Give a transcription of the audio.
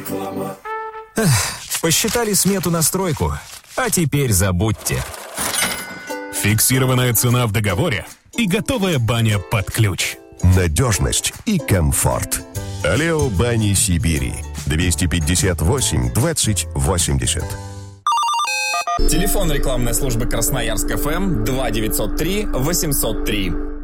Посчитали смету на стройку, а теперь забудьте. Фиксированная цена в договоре и готовая баня под ключ. Надежность и комфорт. Алео Бани Сибири. 258 20 80. Телефон рекламной службы Красноярск ФМ 2903 803.